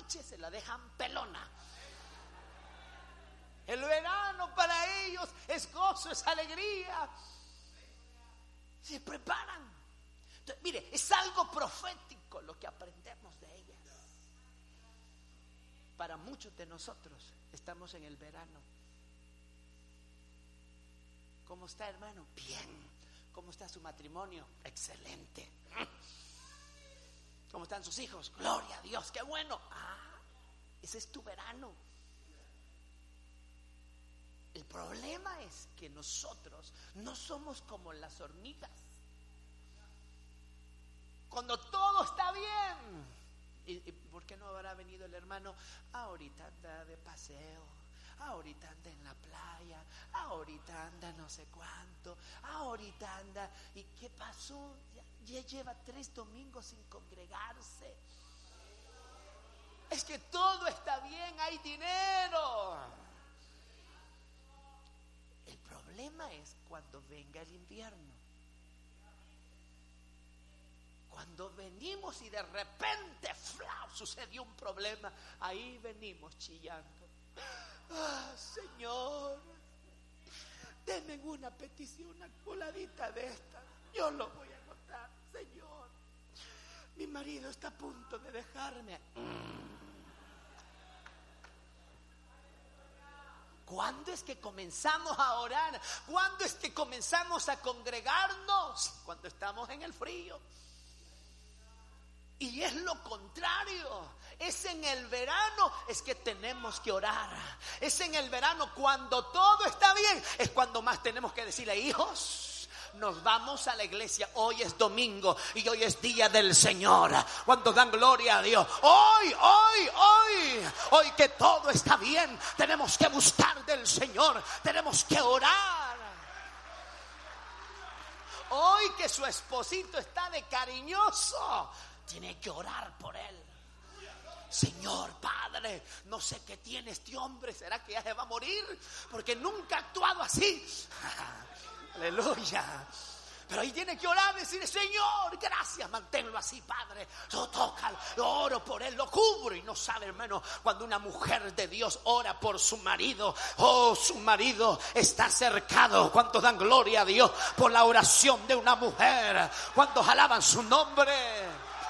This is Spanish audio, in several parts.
noche se la dejan pelona. El verano para ellos es gozo, es alegría. Se preparan. Entonces, mire, es algo profético lo que aprendemos de ellas. Para muchos de nosotros estamos en el verano. ¿Cómo está, hermano? Bien. ¿Cómo está su matrimonio? Excelente. ¿Cómo están sus hijos? Gloria a Dios, qué bueno. Ese es tu verano. El problema es que nosotros no somos como las hormigas. Cuando todo está bien, ¿y por qué no habrá venido el hermano? Ahorita anda de paseo, ahorita anda en la playa, ahorita anda no sé cuánto, ahorita anda. ¿Y qué pasó? Ya lleva 3 domingos sin congregarse. Es que todo está bien, hay dinero. El problema es cuando venga el invierno. Cuando venimos y de repente sucedió un problema, ahí venimos chillando. Señor, denme una petición, una coladita de esta. Yo lo voy a anotar. Señor, mi marido está a punto de dejarme. ¿Cuándo es que comenzamos a orar? ¿Cuándo es que comenzamos a congregarnos? Cuando estamos en el frío. Y es lo contrario. Es en el verano es que tenemos que orar. Es en el verano cuando todo está bien. Es cuando más tenemos que decirle: hijos, nos vamos a la iglesia. Hoy es domingo y hoy es día del Señor. Cuando dan gloria a Dios. Hoy que todo está bien, tenemos que buscar del Señor. Tenemos que orar. Hoy que su esposito está de cariñoso, tiene que orar por él. Señor Padre, no sé qué tiene este hombre. ¿Será que ya se va a morir? Porque nunca ha actuado así. Aleluya. Pero ahí tiene que orar y decir: Señor, gracias, manténlo así, Padre. Yo tócalo, yo oro por él, lo cubro. Y no sabe, hermano, cuando una mujer de Dios ora por su marido, su marido está cercado. ¿Cuántos dan gloria a Dios por la oración de una mujer? ¿Cuántos alaban su nombre?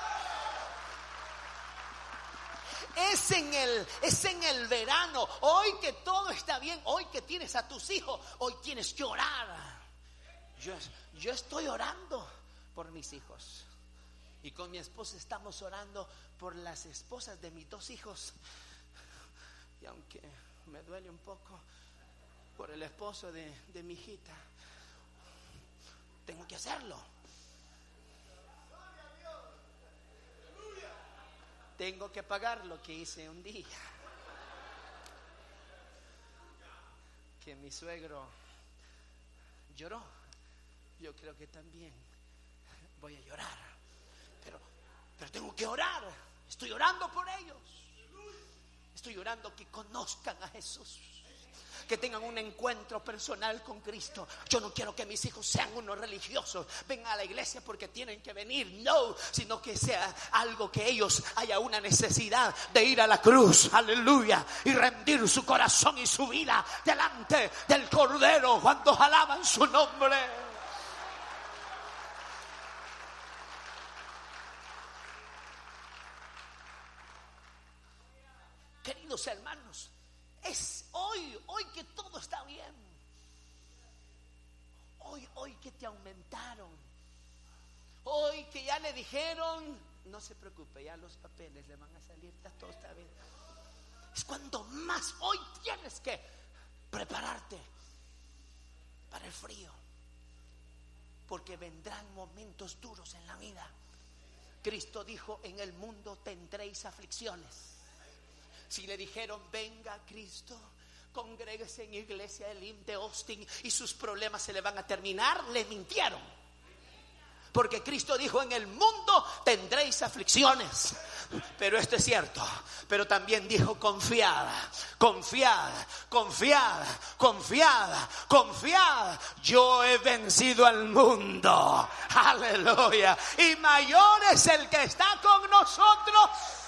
Es en el verano. Hoy que todo está bien, hoy que tienes a tus hijos, hoy tienes que orar. Yo estoy orando por mis hijos. Y con mi esposa estamos orando por las esposas de mis 2 hijos. Y aunque me duele un poco por el esposo de mi hijita, tengo que hacerlo. Tengo que pagar lo que hice un día. Que mi suegro lloró. Yo creo que también voy a llorar. Pero tengo que orar. Estoy orando por ellos. Estoy orando que conozcan a Jesús, que tengan un encuentro personal con Cristo. Yo no quiero que mis hijos sean unos religiosos, vengan a la iglesia porque tienen que venir, no, sino que sea algo que ellos haya una necesidad de ir a la cruz, aleluya, y rendir su corazón y su vida delante del Cordero cuando alaban su nombre. Queridos hermanos, es hoy que todo está bien. Hoy que te aumentaron. Hoy que ya le dijeron: no se preocupe, ya los papeles le van a salir, ya todo está bien. Es cuando más hoy tienes que prepararte para el frío. Porque vendrán momentos duros en la vida. Cristo dijo: en el mundo tendréis aflicciones. Si le dijeron: venga Cristo, congréguese en iglesia del IM de Austin y sus problemas se le van a terminar, le mintieron. Porque Cristo dijo: en el mundo tendréis aflicciones. Pero esto es cierto. Pero también dijo: confiad, confiad, confiad, confiad, confiad. Yo he vencido al mundo. Aleluya. Y mayor es el que está con nosotros